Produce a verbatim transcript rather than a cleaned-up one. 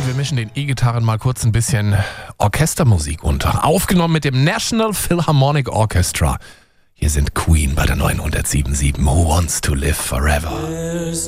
wir mischen den E-Gitarren mal kurz ein bisschen Orchestermusik unter. Aufgenommen mit dem National Philharmonic Orchestra. Hier sind Queen bei der neunhundertsieben Komma sieben. Who Wants to Live Forever?